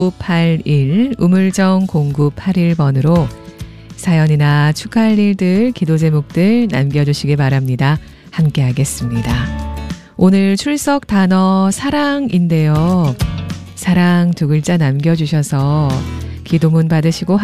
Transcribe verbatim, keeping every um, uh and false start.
공구팔일 우물정 공구팔일 번으로 사연이나 축하할 일들, 기도 제목들 남겨주시기 바랍니다. 함께 하겠습니다. 오늘 출석 단어 사랑인데요. 사랑 두 글자 남겨주셔서 기도문 받으시고